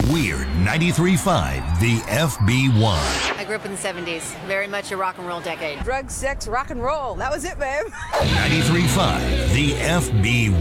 Weird 93.5, the FB1. I grew up in the 70s. Very much a rock and roll decade. Drugs, sex, rock and roll. That was it, babe. 93.5, the FB1.